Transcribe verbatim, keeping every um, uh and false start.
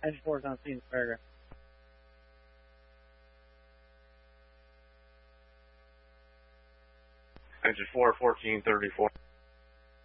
Engine four is on scene, paragraph. Engine four, fourteen thirty-four.